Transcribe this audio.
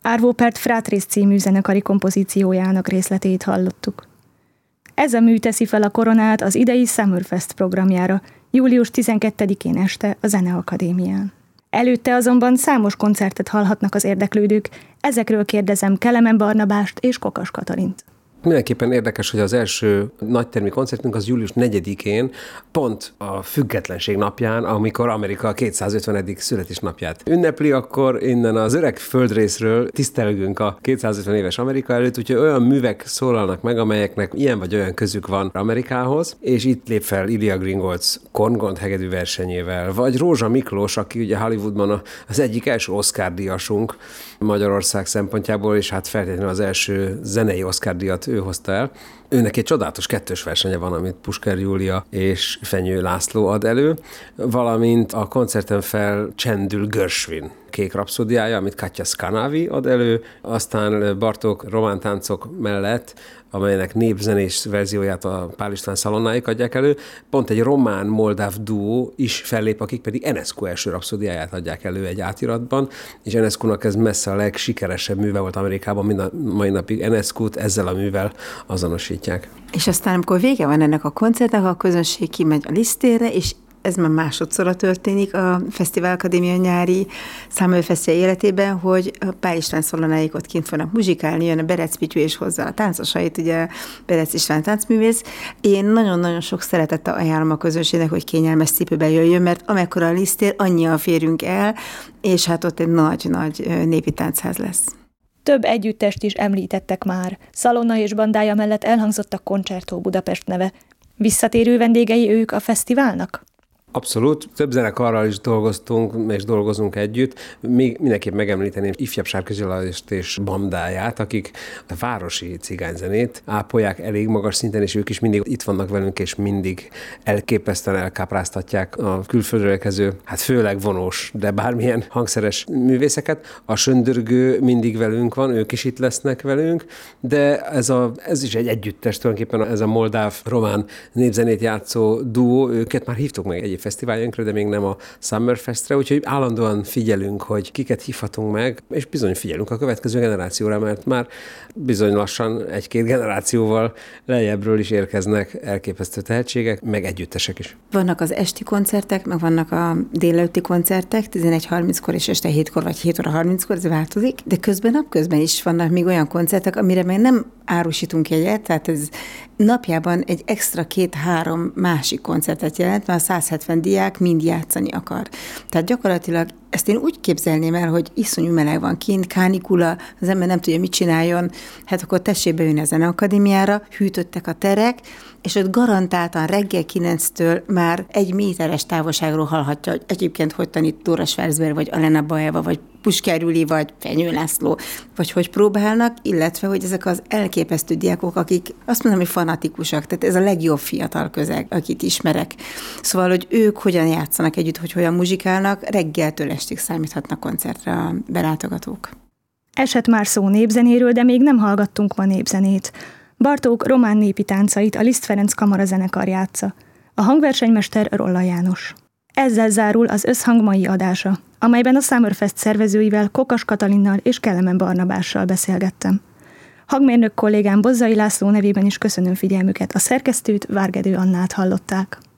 Arvo Pärt Fratrész című zenekari kompozíciójának részleteit hallottuk. Ez a mű teszi fel a koronát az idei Summerfest programjára, július 12-én este a Zeneakadémián. Előtte azonban számos koncertet hallhatnak az érdeklődők, ezekről kérdezem Kelemen Barnabást és Kokas Katalint. Mindenképpen érdekes, hogy az első nagytermi koncertünk az július 4-én, pont a függetlenség napján, amikor Amerika a 250. születésnapját ünnepli, akkor innen az öreg földrészről tisztelgünk a 250 éves Amerika előtt, úgyhogy olyan művek szólalnak meg, amelyeknek ilyen vagy olyan közük van Amerikához, és itt lép fel Ilya Gringolc Korngond hegedű versenyével, vagy Rózsa Miklós, aki ugye Hollywoodban az egyik első Oscar-díjasunk Magyarország szempontjából, és hát feltétlenül az első zenei Oscar-díjat ő hozta el. Őnek egy csodálatos kettős versenye van, amit Puskár Júlia és Fenyő László ad elő, valamint a koncerten felcsendül Gershwin Kék rapszódiája, amit Katja Skanavi ad elő, aztán Bartók romántáncok mellett, amelynek népzenés verzióját a Pál István szalonnáik adják elő, pont egy román-moldáv duó is fellép, akik pedig Enescu első rapszódiáját adják elő egy átiratban, és Enescunak ez messze a legsikeresebb műve volt Amerikában, mind a mai napig Enescut ezzel a művel azonosítják. És aztán, amikor vége van ennek a koncertnek, a közönség kimegy a Lisztérre, és ez már másodszorra történik a Fesztivál Akadémia nyári Summerfest életében, hogy a Pál István szalonáik ott kint fognak muzsikálni, jön a Berec Pityu és hozzá a táncosait, ugye Berec István táncművész. Én nagyon-nagyon sok szeretettel ajánlom a közönségnek, hogy kényelmes cipőben jöjjön, mert amekkora a Lisztér, annyian férünk el, és hát ott egy nagy-nagy népi táncház lesz. Több együttest is említettek már. Szalonna és bandája mellett elhangzott a Concerto Budapest neve. Visszatérő vendégei ők a fesztiválnak? Abszolút. Több zenekarral is dolgoztunk, és dolgozunk együtt. Még mindenképp megemlíteném Ifjabb Sárközi Lajost és bandáját, akik a városi cigányzenét ápolják elég magas szinten, és ők is mindig itt vannak velünk, és mindig elképesztően elkápráztatják a külföldről érkező, hát főleg vonós, de bármilyen hangszeres művészeket. A Söndörgő mindig velünk van, ők is itt lesznek velünk, de ez is egy együttes, tulajdonképpen ez a moldáv-román népzenét játszó duó, őket már hívtuk meg egy fesztiváljainkra, de még nem a Summerfestre, úgyhogy állandóan figyelünk, hogy kiket hívhatunk meg, és bizony figyelünk a következő generációra, mert már bizony lassan egy-két generációval lejjebbről is érkeznek elképesztő tehetségek, meg együttesek is. Vannak az esti koncertek, meg vannak a délelőtti koncertek, 11:30-kor és este 7-kor vagy 7 óra 30-kor, ez változik, de napközben is vannak még olyan koncertek, amire még nem árusítunk jegyet, tehát ez napjában egy extra 2-3 másik koncertet jelent, mert a 170 diák mind játszani akar. Tehát gyakorlatilag ezt én úgy képzelném el, hogy iszonyú meleg van kint, kánikula, az ember nem tudja, mit csináljon, hát akkor tessék bejönni a Zeneakadémiára, hűtöttek a terek, és ott garantáltan reggel 9-től már 1 méteres távolságról hallhatja, hogy egyébként hogy tanít Dóra Schwarzberg, vagy Alena Bajeva, vagy Puskár Júli, vagy Fenyő László, vagy hogy próbálnak, illetve, hogy ezek az elképesztő diákok, akik azt mondom, hogy fanatikusak, tehát ez a legjobb fiatal közeg, akit ismerek. Szóval, hogy ők hogyan játszanak együtt, hogy hogyan muzsikálnak, reggeltől estig számíthatnak koncertre a belátogatók. Esett már szó népzenéről, de még nem hallgattunk ma népzenét. Bartók román népi táncait a Liszt Ferenc kamarazenekar játsza. A hangversenymester Rolla János. Ezzel zárul az Összhang mai adása, amelyben a Summerfest szervezőivel, Kokas Katalinnal és Kelemen Barnabással beszélgettem. Hangmérnök kollégám Bozzai László nevében is köszönöm figyelmüket, a szerkesztőt, Várgedő Annát hallották.